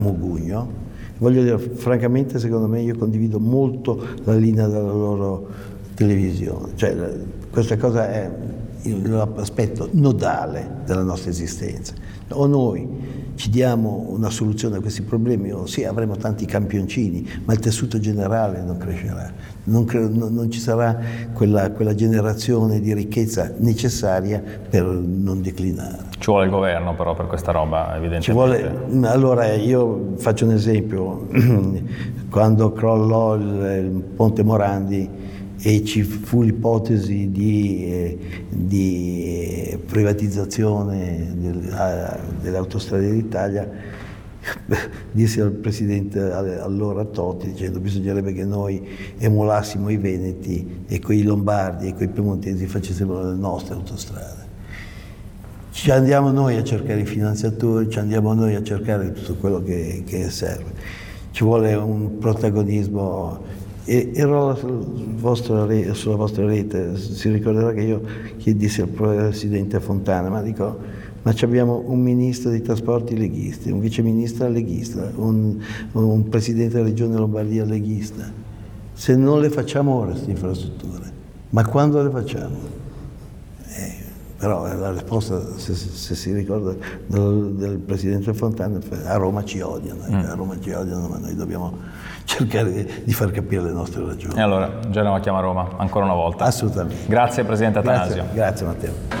Mugugno. Voglio dire, francamente, secondo me io condivido molto la linea della loro televisione, cioè questa cosa è l'aspetto nodale della nostra esistenza. O noi ci diamo una soluzione a questi problemi, o sì, avremo tanti campioncini, ma il tessuto generale non crescerà, non ci sarà quella generazione di ricchezza necessaria per non declinare. Ci vuole il governo però per questa roba, evidentemente. Allora io faccio un esempio, quando crollò il Ponte Morandi e ci fu l'ipotesi di privatizzazione delle autostrade d'Italia, dissi al presidente allora Totti, dicendo bisognerebbe che noi emulassimo i veneti e quei lombardi e quei piemontesi facessimo le nostre autostrade. Ci andiamo noi a cercare i finanziatori, ci andiamo noi a cercare tutto quello che serve. Ci vuole un protagonismo. Ero sulla vostra rete, si ricorderà che io dissi al presidente Fontana, ma abbiamo un ministro dei trasporti leghista, un viceministro leghista, un presidente della regione Lombardia leghista. Se non le facciamo ora queste infrastrutture, ma quando le facciamo? Però la risposta, se si ricorda del presidente Fontana, a Roma ci odiano, a Roma ci odiano, ma noi dobbiamo cercare di far capire le nostre ragioni. E allora Genova chiama Roma, ancora una volta. Assolutamente. Grazie Presidente Attanasio. Grazie Matteo.